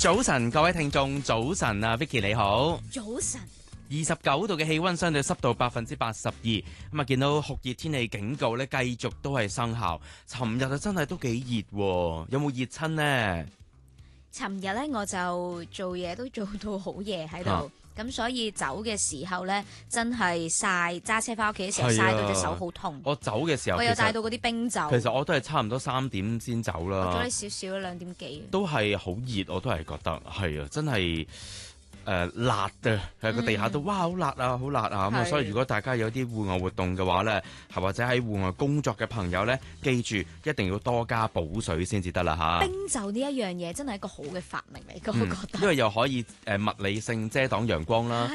早晨，各位聽眾，早晨啊 ，Vicky 你好。 早晨 29度嘅氣溫，相對濕度82%。咁啊，見到酷熱天氣警告咧，繼續都係生效。尋日啊，真係都幾熱，有冇熱親呢？ 尋日咧我就做嘢都做到好夜喺度，咁所以走嘅時候咧，真係曬，揸車翻屋企嘅時候曬到隻手好痛。 我走嘅時候， 我有帶到嗰啲冰袖。 其實我都係差唔多3點先走啦。 我早你少少2點幾。 都係好熱，我都係覺得係啊，真係。辣嘅，喺個地下度，哇，好辣啊，好辣啊！咁啊，所以如果大家有啲戶外活動嘅話呢，係或者喺戶外工作嘅朋友呢，記住一定要多加補水先至得啦嚇。 冰袖呢一樣嘢真係一個好嘅發明嚟，我覺得。 因為又可以物理性遮擋陽光啦。